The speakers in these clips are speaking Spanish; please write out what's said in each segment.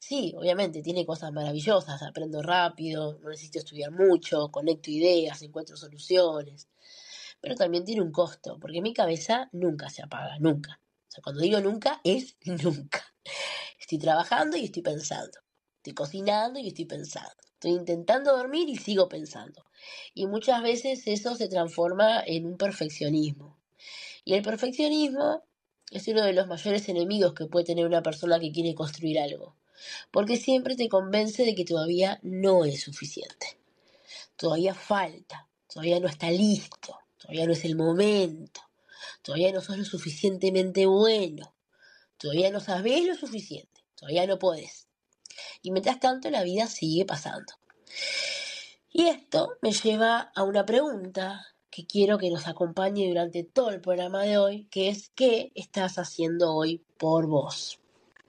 Sí, obviamente, tiene cosas maravillosas, aprendo rápido, no necesito estudiar mucho, conecto ideas, encuentro soluciones, pero también tiene un costo, porque mi cabeza nunca se apaga, nunca. O sea, cuando digo nunca, es nunca. Estoy trabajando y estoy pensando. Estoy cocinando y estoy pensando. Estoy intentando dormir y sigo pensando. Y muchas veces eso se transforma en un perfeccionismo. Y el perfeccionismo es uno de los mayores enemigos que puede tener una persona que quiere construir algo. Porque siempre te convence de que todavía no es suficiente. Todavía falta. Todavía no está listo. Todavía no es el momento. Todavía no sos lo suficientemente bueno. Todavía no sabés lo suficiente. Todavía no podés. Y mientras tanto la vida sigue pasando. Y esto me lleva a una pregunta que quiero que nos acompañe durante todo el programa de hoy, que es ¿qué estás haciendo hoy por vos?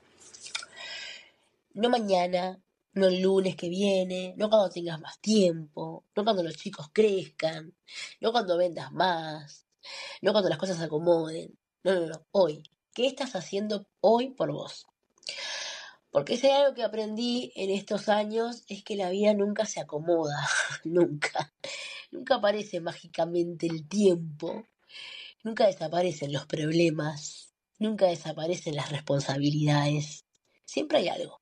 No mañana, no el lunes que viene, no cuando tengas más tiempo, no cuando los chicos crezcan, no cuando vendas más, no cuando las cosas se acomoden. No, no, no, hoy. ¿Qué estás haciendo hoy por vos? Porque si hay algo que aprendí en estos años es que la vida nunca se acomoda, nunca. Nunca aparece mágicamente el tiempo, nunca desaparecen los problemas, nunca desaparecen las responsabilidades. Siempre hay algo.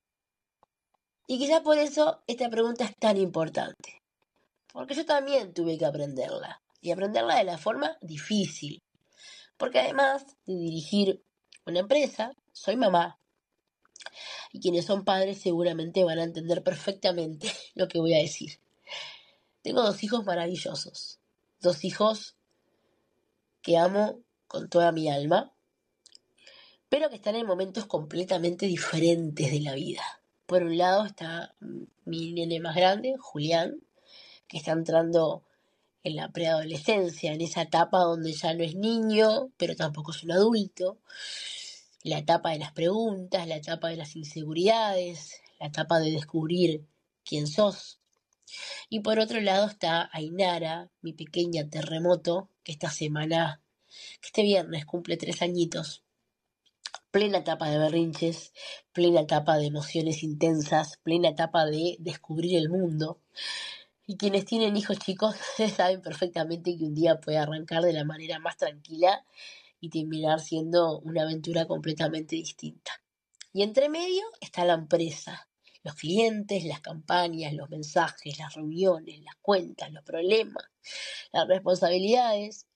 Y quizás por eso esta pregunta es tan importante. Porque yo también tuve que aprenderla. Y aprenderla de la forma difícil. Porque además de dirigir una empresa, soy mamá. Y quienes son padres seguramente van a entender perfectamente lo que voy a decir. Tengo 2 hijos maravillosos. 2 hijos que amo con toda mi alma, pero que están en momentos completamente diferentes de la vida. Por un lado está mi nene más grande, Julián, que está entrando en la preadolescencia, en esa etapa donde ya no es niño, pero tampoco es un adulto, la etapa de las preguntas, la etapa de las inseguridades, la etapa de descubrir quién sos. Y por otro lado está Ainara, mi pequeña terremoto, que este viernes cumple 3 añitos, plena etapa de berrinches, plena etapa de emociones intensas, plena etapa de descubrir el mundo. Y quienes tienen hijos chicos saben perfectamente que un día puede arrancar de la manera más tranquila y terminar siendo una aventura completamente distinta. Y entre medio está la empresa, los clientes, las campañas, los mensajes, las reuniones, las cuentas, los problemas, las responsabilidades.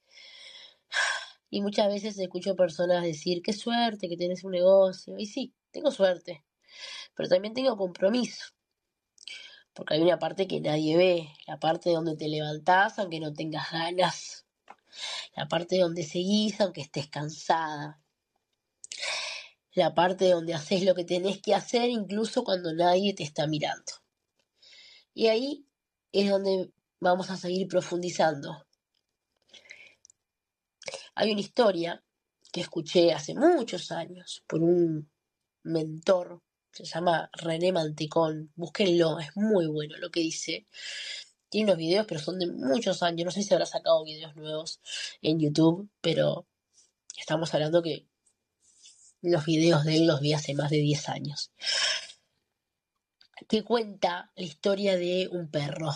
Y muchas veces escucho personas decir, qué suerte que tenés un negocio. Y sí, tengo suerte, pero también tengo compromiso. Porque hay una parte que nadie ve, la parte donde te levantás aunque no tengas ganas, la parte donde seguís aunque estés cansada, la parte donde haces lo que tenés que hacer incluso cuando nadie te está mirando. Y ahí es donde vamos a seguir profundizando. Hay una historia que escuché hace muchos años por un mentor, se llama René Mantecón, búsquenlo, es muy bueno lo que dice. Tiene unos videos, pero son de muchos años, no sé si habrá sacado videos nuevos en YouTube, pero estamos hablando que los videos de él los vi hace más de 10 años. Que cuenta la historia de un perro.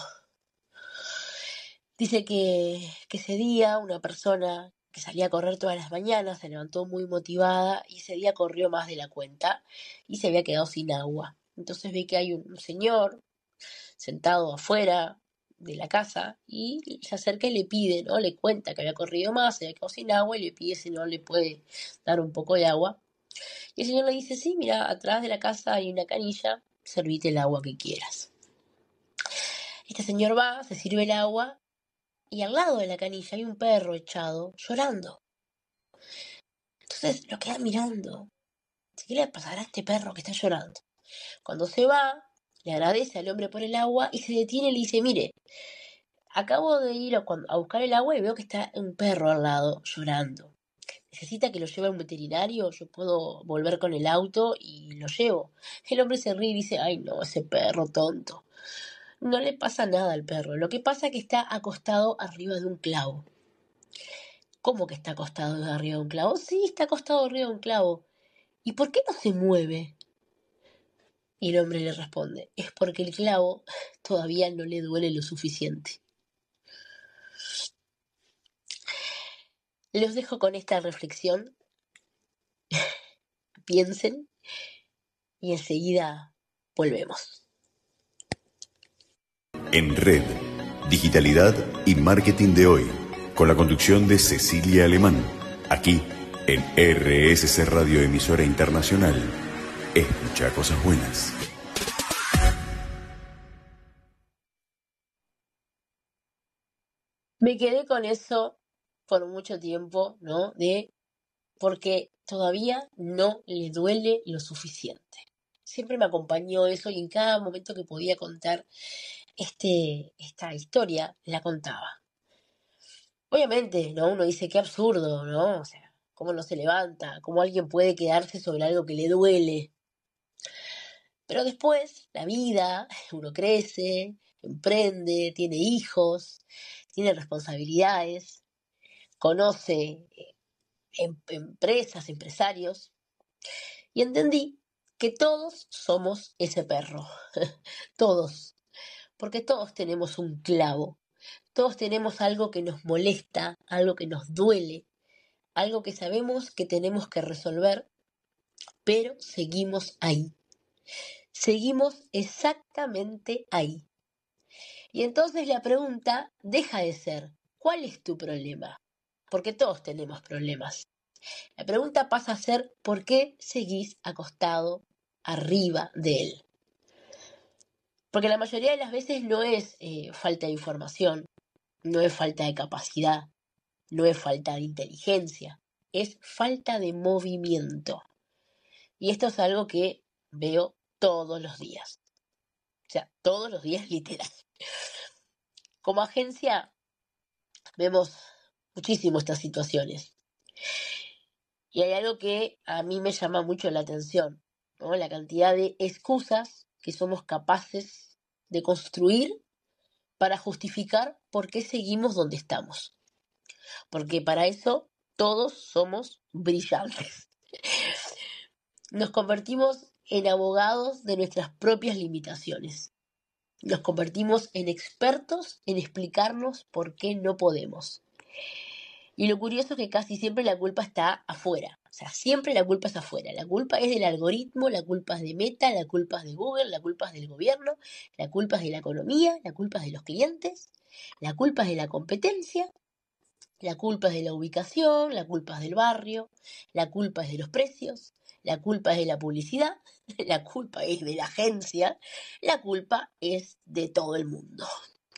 Dice que ese día una persona que salía a correr todas las mañanas se levantó muy motivada y ese día corrió más de la cuenta y se había quedado sin agua. Entonces ve que hay un señor sentado afuera de la casa y se acerca y le pide, ¿no? Le cuenta que había corrido más, se había quedado sin agua y le pide si no le puede dar un poco de agua. Y el señor le dice, sí, mira, atrás de la casa hay una canilla, servite el agua que quieras. Este señor va, se sirve el agua y al lado de la canilla hay un perro echado llorando. Entonces lo queda mirando. ¿Qué le pasará a este perro que está llorando? Cuando se va, le agradece al hombre por el agua y se detiene y le dice, mire, acabo de ir a buscar el agua y veo que está un perro al lado llorando. ¿Necesita que lo lleve a un veterinario? Yo puedo volver con el auto y lo llevo. El hombre se ríe y dice, ay no, ese perro tonto. No le pasa nada al perro. Lo que pasa es que está acostado arriba de un clavo. ¿Cómo que está acostado arriba de un clavo? Sí, está acostado arriba de un clavo. ¿Y por qué no se mueve? Y el hombre le responde, es porque el clavo todavía no le duele lo suficiente. Los dejo con esta reflexión, piensen y enseguida volvemos. En Red, Digitalidad y Marketing de hoy, con la conducción de Cecilia Alemán, aquí en RSC Radio Emisora Internacional. Escucha cosas buenas. Me quedé con eso por mucho tiempo, ¿no? Porque todavía no le duele lo suficiente. Siempre me acompañó eso y en cada momento que podía contar esta historia la contaba. Obviamente, ¿no? Uno dice qué absurdo, ¿no? O sea, cómo no se levanta, cómo alguien puede quedarse sobre algo que le duele. Pero después, la vida, uno crece, emprende, tiene hijos, tiene responsabilidades, conoce empresas, empresarios, y entendí que todos somos ese perro, todos, porque todos tenemos un clavo, todos tenemos algo que nos molesta, algo que nos duele, algo que sabemos que tenemos que resolver, pero seguimos ahí, seguimos exactamente ahí. Y entonces la pregunta deja de ser, ¿cuál es tu problema? Porque todos tenemos problemas. La pregunta pasa a ser, ¿por qué seguís acostado arriba de él? Porque la mayoría de las veces no es falta de información, no es falta de capacidad, no es falta de inteligencia, es falta de movimiento. Y esto es algo que veo todos los días. O sea, todos los días literal. Como agencia vemos muchísimo estas situaciones. Y hay algo que a mí me llama mucho la atención, ¿no? La cantidad de excusas que somos capaces de construir para justificar por qué seguimos donde estamos. Porque para eso todos somos brillantes. Nos convertimos en abogados de nuestras propias limitaciones. Nos convertimos en expertos en explicarnos por qué no podemos. Y lo curioso es que casi siempre la culpa está afuera. O sea, siempre la culpa es afuera. La culpa es del algoritmo, la culpa es de Meta, la culpa es de Google, la culpa es del gobierno, la culpa es de la economía, la culpa es de los clientes, la culpa es de la competencia, la culpa es de la ubicación, la culpa es del barrio, la culpa es de los precios, la culpa es de la publicidad, la culpa es de la agencia, la culpa es de todo el mundo.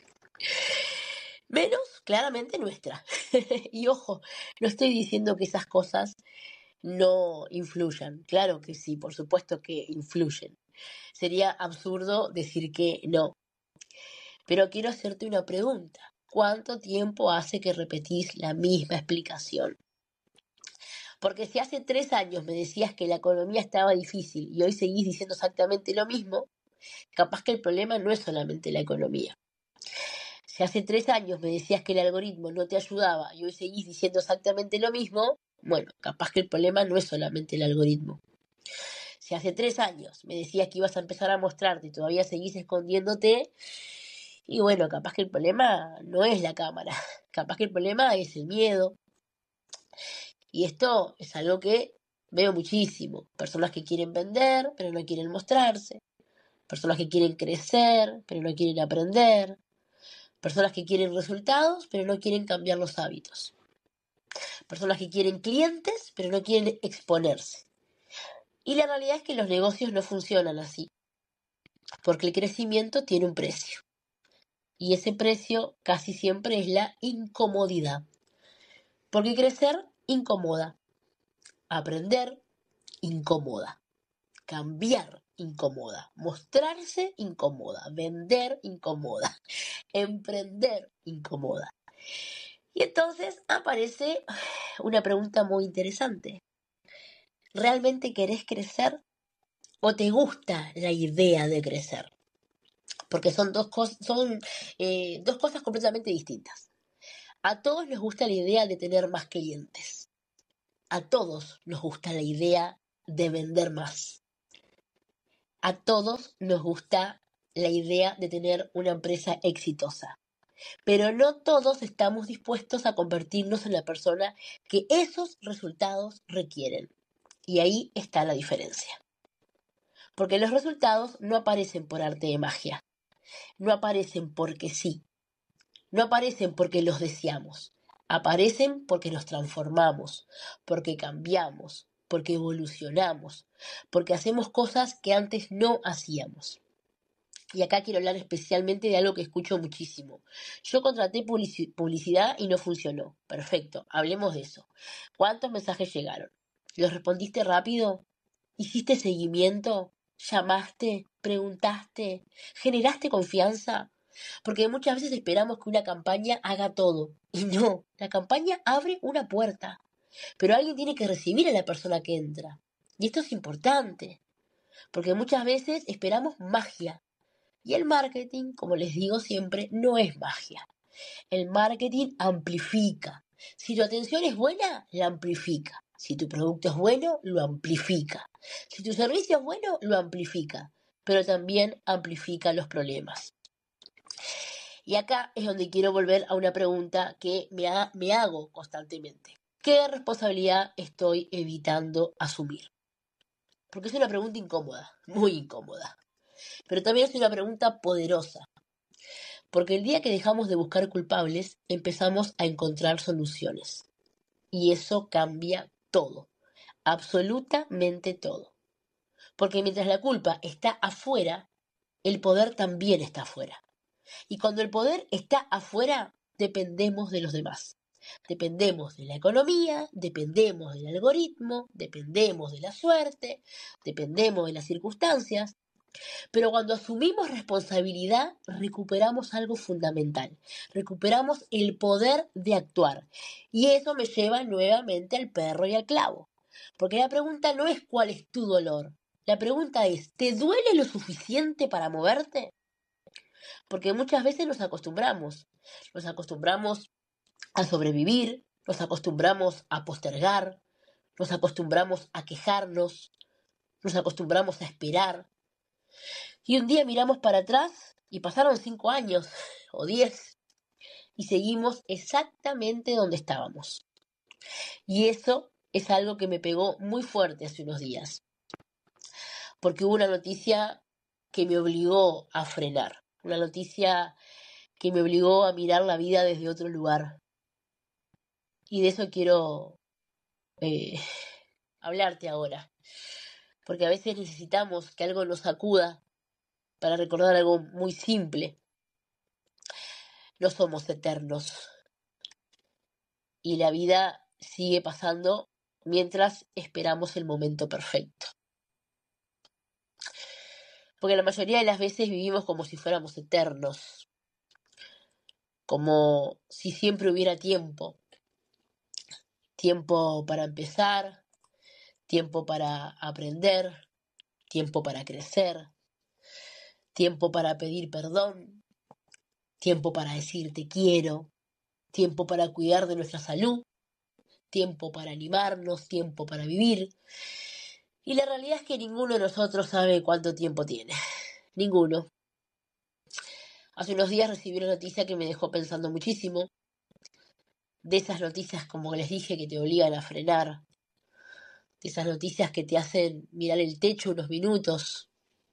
Menos, claramente, nuestra. Y ojo, no estoy diciendo que esas cosas no influyan. Claro que sí, por supuesto que influyen. Sería absurdo decir que no. Pero quiero hacerte una pregunta. ¿Cuánto tiempo hace que repetís la misma explicación? Porque si hace 3 años me decías que la economía estaba difícil y hoy seguís diciendo exactamente lo mismo, capaz que el problema no es solamente la economía. Si hace 3 años me decías que el algoritmo no te ayudaba y hoy seguís diciendo exactamente lo mismo, bueno, capaz que el problema no es solamente el algoritmo. Si hace 3 años me decías que ibas a empezar a mostrarte y todavía seguís escondiéndote, y bueno, capaz que el problema no es la cámara, capaz que el problema es el miedo. Y esto es algo que veo muchísimo. Personas que quieren vender, pero no quieren mostrarse. Personas que quieren crecer, pero no quieren aprender. Personas que quieren resultados, pero no quieren cambiar los hábitos. Personas que quieren clientes, pero no quieren exponerse. Y la realidad es que los negocios no funcionan así, porque el crecimiento tiene un precio. Y ese precio casi siempre es la incomodidad. Porque crecer incomoda, aprender incomoda, cambiar incomoda, mostrarse incomoda, vender incomoda, emprender incomoda. Y entonces aparece una pregunta muy interesante. ¿Realmente querés crecer o te gusta la idea de crecer? Porque son dos cosas completamente distintas. A todos nos gusta la idea de tener más clientes. A todos nos gusta la idea de vender más. A todos nos gusta la idea de tener una empresa exitosa, pero no todos estamos dispuestos a convertirnos en la persona que esos resultados requieren. Y ahí está la diferencia. Porque los resultados no aparecen por arte de magia, no aparecen porque sí, no aparecen porque los deseamos, aparecen porque nos transformamos, porque cambiamos, porque evolucionamos, porque hacemos cosas que antes no hacíamos. Y acá quiero hablar especialmente de algo que escucho muchísimo. Yo contraté publicidad y no funcionó. Perfecto, hablemos de eso. ¿Cuántos mensajes llegaron? ¿Los respondiste rápido? ¿Hiciste seguimiento? ¿Llamaste? ¿Preguntaste? ¿Generaste confianza? Porque muchas veces esperamos que una campaña haga todo. Y no, la campaña abre una puerta. Pero alguien tiene que recibir a la persona que entra. Y esto es importante. Porque muchas veces esperamos magia. Y el marketing, como les digo siempre, no es magia. El marketing amplifica. Si tu atención es buena, la amplifica. Si tu producto es bueno, lo amplifica. Si tu servicio es bueno, lo amplifica. Pero también amplifica los problemas. Y acá es donde quiero volver a una pregunta que me hago constantemente. ¿Qué responsabilidad estoy evitando asumir? Porque es una pregunta incómoda, muy incómoda. Pero también es una pregunta poderosa. Porque el día que dejamos de buscar culpables, empezamos a encontrar soluciones. Y eso cambia todo, absolutamente todo. Porque mientras la culpa está afuera, el poder también está afuera. Y cuando el poder está afuera, dependemos de los demás. Dependemos de la economía, dependemos del algoritmo, dependemos de la suerte, dependemos de las circunstancias. Pero cuando asumimos responsabilidad, recuperamos algo fundamental. Recuperamos el poder de actuar. Y eso me lleva nuevamente al perro y al clavo. Porque la pregunta no es cuál es tu dolor. La pregunta es, ¿te duele lo suficiente para moverte? Porque muchas veces nos acostumbramos. Nos acostumbramos a sobrevivir, nos acostumbramos a postergar, nos acostumbramos a quejarnos, nos acostumbramos a esperar. Y un día miramos para atrás y pasaron 5 años o 10 y seguimos exactamente donde estábamos. Y eso es algo que me pegó muy fuerte hace unos días. Porque hubo una noticia que me obligó a frenar. Una noticia que me obligó a mirar la vida desde otro lugar. Y de eso quiero hablarte ahora. Porque a veces necesitamos que algo nos sacuda para recordar algo muy simple. No somos eternos. Y la vida sigue pasando mientras esperamos el momento perfecto. Porque la mayoría de las veces vivimos como si fuéramos eternos. Como si siempre hubiera tiempo. Tiempo para empezar, tiempo para aprender, tiempo para crecer, tiempo para pedir perdón, tiempo para decir te quiero, tiempo para cuidar de nuestra salud, tiempo para animarnos, tiempo para vivir. Y la realidad es que ninguno de nosotros sabe cuánto tiempo tiene. Ninguno. Hace unos días recibí una noticia que me dejó pensando muchísimo. De esas noticias, como les dije, que te obligan a frenar. De esas noticias que te hacen mirar el techo unos minutos.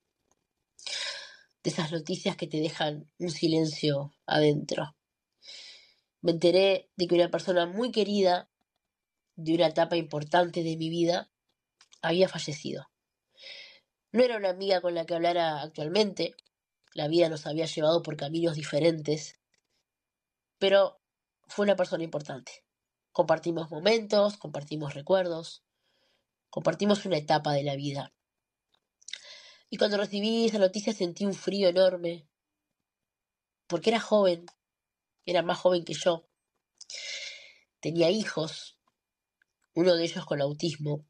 De esas noticias que te dejan un silencio adentro. Me enteré de que una persona muy querida, de una etapa importante de mi vida, había fallecido. No era una amiga con la que hablara actualmente. La vida nos había llevado por caminos diferentes. Pero fue una persona importante. Compartimos momentos, compartimos recuerdos, compartimos una etapa de la vida. Y cuando recibí esa noticia sentí un frío enorme, porque era joven, era más joven que yo. Tenía hijos, uno de ellos con autismo.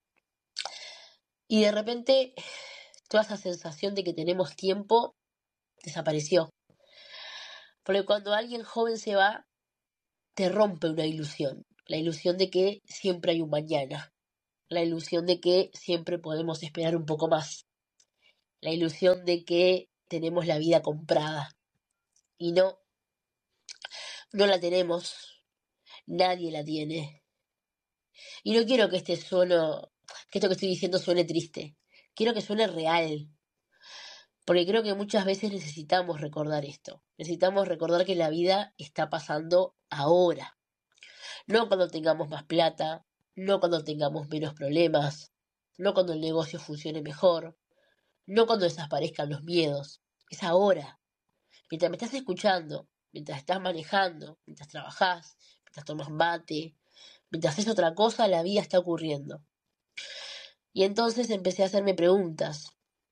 Y de repente toda esa sensación de que tenemos tiempo desapareció. Porque cuando alguien joven se va, te rompe una ilusión. La ilusión de que siempre hay un mañana. La ilusión de que siempre podemos esperar un poco más. la ilusión de que tenemos la vida comprada. Y no, no la tenemos, nadie la tiene. Y no quiero que que esto que estoy diciendo suene triste. Quiero que suene real. Porque creo que muchas veces necesitamos recordar esto. Necesitamos recordar que la vida está pasando ahora. No cuando tengamos más plata, no cuando tengamos menos problemas, no cuando el negocio funcione mejor, no cuando desaparezcan los miedos. Es ahora. Mientras me estás escuchando, mientras estás manejando, mientras trabajás, mientras tomas mate, mientras haces otra cosa, la vida está ocurriendo. Y entonces empecé a hacerme preguntas,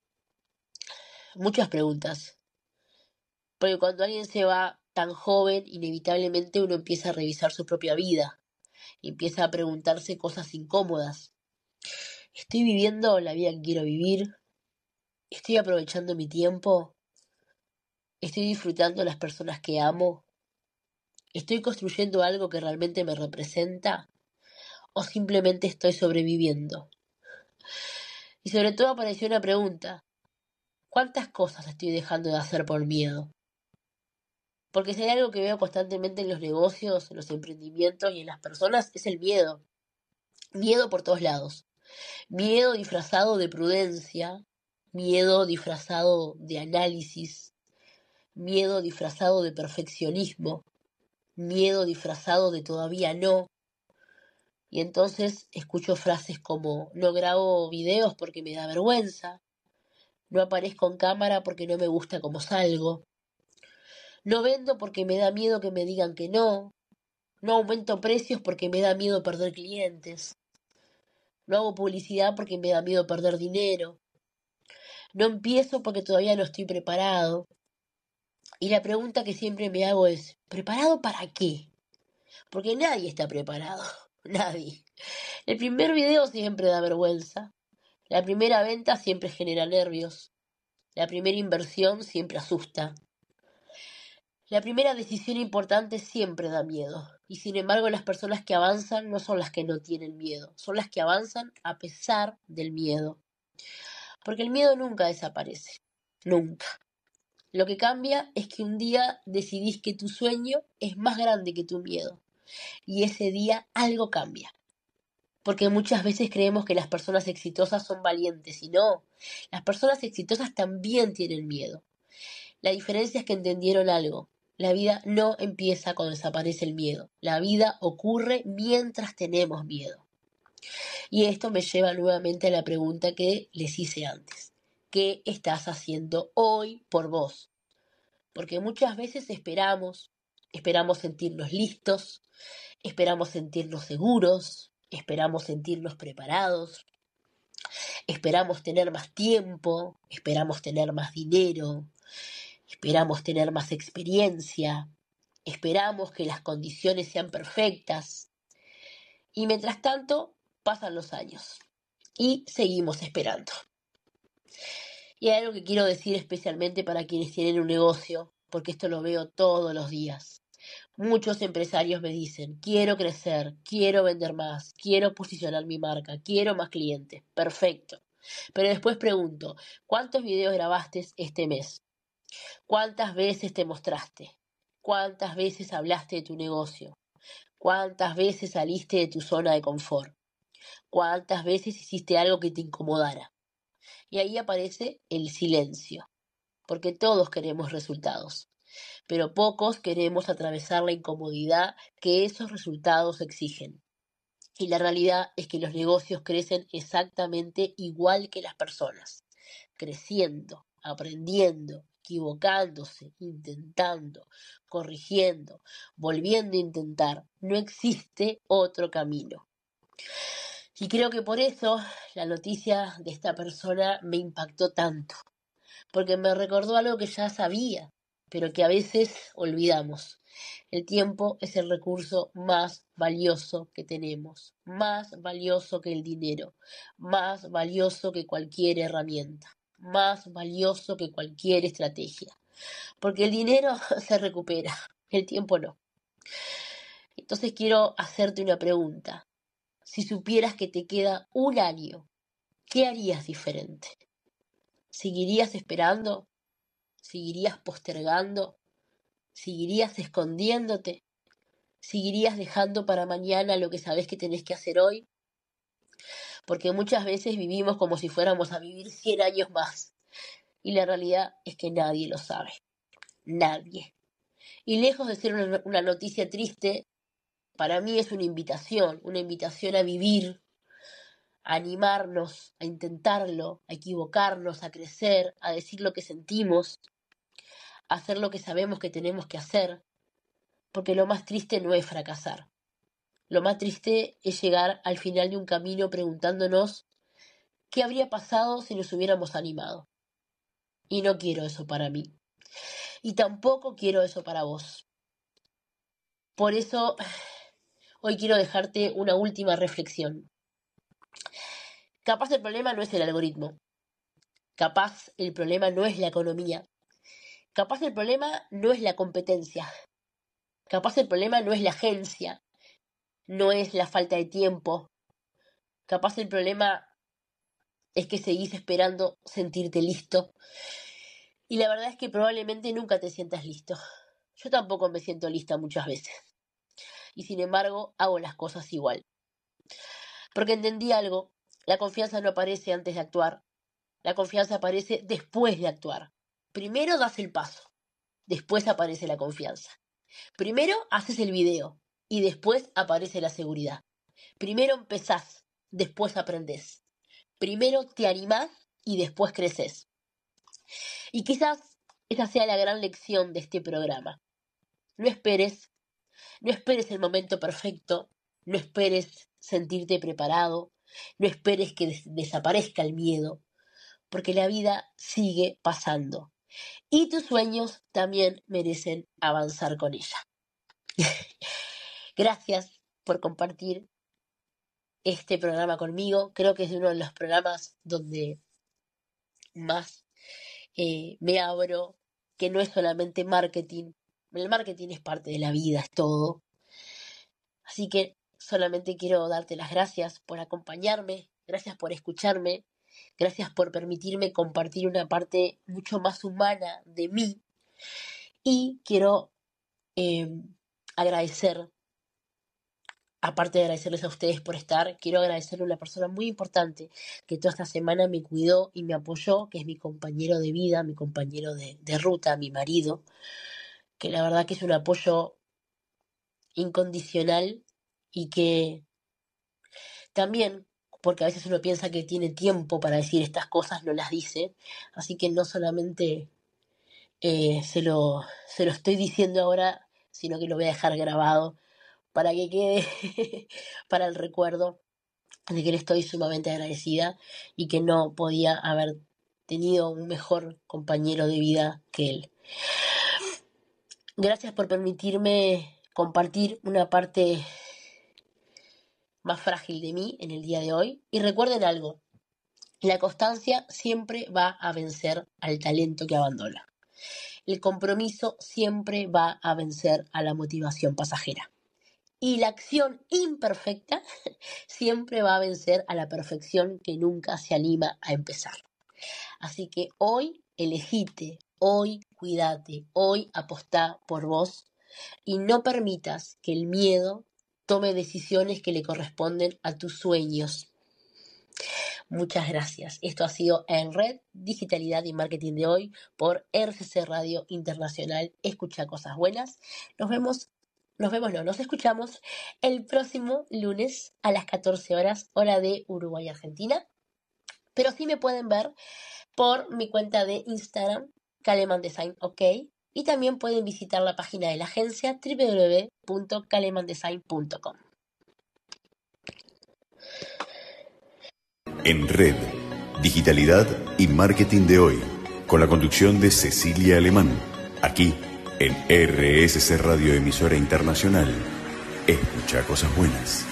muchas preguntas. Porque cuando alguien se va tan joven, inevitablemente uno empieza a revisar su propia vida y empieza a preguntarse cosas incómodas. ¿Estoy viviendo la vida que quiero vivir? ¿Estoy aprovechando mi tiempo? ¿Estoy disfrutando las personas que amo? ¿Estoy construyendo algo que realmente me representa? ¿O simplemente estoy sobreviviendo? Y sobre todo apareció una pregunta. ¿Cuántas cosas estoy dejando de hacer por miedo? Porque si hay algo que veo constantemente en los negocios, en los emprendimientos y en las personas, es el miedo. Miedo por todos lados. Miedo disfrazado de prudencia, miedo disfrazado de análisis, miedo disfrazado de perfeccionismo, miedo disfrazado de todavía no. Y entonces escucho frases como no grabo videos porque me da vergüenza, no aparezco en cámara porque no me gusta cómo salgo, no vendo porque me da miedo que me digan que no, no aumento precios porque me da miedo perder clientes, no hago publicidad porque me da miedo perder dinero, no empiezo porque todavía no estoy preparado. Y la pregunta que siempre me hago es, ¿preparado para qué? Porque nadie está preparado, nadie. El primer video siempre da vergüenza, la primera venta siempre genera nervios, la primera inversión siempre asusta, la primera decisión importante siempre da miedo. Y sin embargo las personas que avanzan no son las que no tienen miedo, son las que avanzan a pesar del miedo. Porque el miedo nunca desaparece, nunca. Lo que cambia es que un día decidís que tu sueño es más grande que tu miedo. Y ese día algo cambia. Porque muchas veces creemos que las personas exitosas son valientes y no. Las personas exitosas también tienen miedo. La diferencia es que entendieron algo. La vida no empieza cuando desaparece el miedo. La vida ocurre mientras tenemos miedo. Y esto me lleva nuevamente a la pregunta que les hice antes. ¿Qué estás haciendo hoy por vos? Porque muchas veces esperamos sentirnos listos, esperamos sentirnos seguros, esperamos sentirnos preparados, esperamos tener más tiempo, esperamos tener más dinero, esperamos tener más experiencia, esperamos que las condiciones sean perfectas. Y mientras tanto, pasan los años y seguimos esperando. Y hay algo que quiero decir especialmente para quienes tienen un negocio, porque esto lo veo todos los días. Muchos empresarios me dicen, quiero crecer, quiero vender más, quiero posicionar mi marca, quiero más clientes. Perfecto. Pero después pregunto, ¿cuántos videos grabaste este mes? ¿Cuántas veces te mostraste? ¿Cuántas veces hablaste de tu negocio? ¿Cuántas veces saliste de tu zona de confort? ¿Cuántas veces hiciste algo que te incomodara? Y ahí aparece el silencio, porque todos queremos resultados, pero pocos queremos atravesar la incomodidad que esos resultados exigen. Y la realidad es que los negocios crecen exactamente igual que las personas, creciendo, aprendiendo, equivocándose, intentando, corrigiendo, volviendo a intentar. No existe otro camino. Y creo que por eso la noticia de esta persona me impactó tanto, porque me recordó algo que ya sabía, pero que a veces olvidamos. El tiempo es el recurso más valioso que tenemos, más valioso que el dinero, más valioso que cualquier herramienta, más valioso que cualquier estrategia. Porque el dinero se recupera, el tiempo no. Entonces quiero hacerte una pregunta. Si supieras que te queda un año, ¿qué harías diferente? ¿Seguirías esperando? ¿Seguirías postergando? ¿Seguirías escondiéndote? ¿Seguirías dejando para mañana lo que sabes que tenés que hacer hoy? Porque muchas veces vivimos como si fuéramos a vivir 100 años más. Y la realidad es que nadie lo sabe. Nadie. Y lejos de ser una noticia triste, para mí es una invitación a vivir, a animarnos, a intentarlo, a equivocarnos, a crecer, a decir lo que sentimos, a hacer lo que sabemos que tenemos que hacer. Porque lo más triste no es fracasar. Lo más triste es llegar al final de un camino preguntándonos qué habría pasado si nos hubiéramos animado. Y no quiero eso para mí. Y tampoco quiero eso para vos. Por eso, hoy quiero dejarte una última reflexión. Capaz el problema no es el algoritmo. Capaz el problema no es la economía. Capaz el problema no es la competencia. Capaz el problema no es la agencia. No es la falta de tiempo. Capaz el problema es que seguís esperando sentirte listo. Y la verdad es que probablemente nunca te sientas listo. Yo tampoco me siento lista muchas veces. Y sin embargo, hago las cosas igual. Porque entendí algo. La confianza no aparece antes de actuar. La confianza aparece después de actuar. Primero das el paso. Después aparece la confianza. Primero haces el video. Y después aparece la seguridad. Primero empezás. Después aprendés. Primero te animás y después creces. Y quizás esa sea la gran lección de este programa. No esperes el momento perfecto, no esperes sentirte preparado, no esperes que desaparezca el miedo, porque la vida sigue pasando. Y tus sueños también merecen avanzar con ella. Gracias por compartir este programa conmigo. Creo que es uno de los programas donde más me abro, que no es solamente marketing. El marketing es parte de la vida, es todo. Así que solamente quiero darte las gracias por acompañarme, gracias por escucharme, gracias por permitirme compartir una parte mucho más humana de mí. Y quiero agradecer, aparte de agradecerles a ustedes por estar, quiero agradecerle a una persona muy importante que toda esta semana me cuidó y me apoyó, que es mi compañero de vida, mi compañero de ruta, mi marido, que la verdad que es un apoyo incondicional y que también, porque a veces uno piensa que tiene tiempo para decir estas cosas, no las dice, así que no solamente se lo estoy diciendo ahora, sino que lo voy a dejar grabado para que quede para el recuerdo de que le estoy sumamente agradecida y que no podía haber tenido un mejor compañero de vida que él. Gracias por permitirme compartir una parte más frágil de mí en el día de hoy. Y recuerden algo, la constancia siempre va a vencer al talento que abandona. El compromiso siempre va a vencer a la motivación pasajera. Y la acción imperfecta siempre va a vencer a la perfección que nunca se anima a empezar. Así que hoy elegite, hoy cuídate, hoy apostá por vos y no permitas que el miedo tome decisiones que le corresponden a tus sueños. Muchas gracias. Esto ha sido En Red, Digitalidad y Marketing de hoy por RCC Radio Internacional. Escucha cosas buenas. Nos escuchamos el próximo lunes a las 14 horas, hora de Uruguay, Argentina. Pero sí me pueden ver por mi cuenta de Instagram, Kaleman Design OK. Y también pueden visitar la página de la agencia www.kalemandesign.com. En Red, Digitalidad y Marketing de hoy, con la conducción de Cecilia Alemán, aquí en RSC Radio Emisora Internacional. Escucha cosas buenas.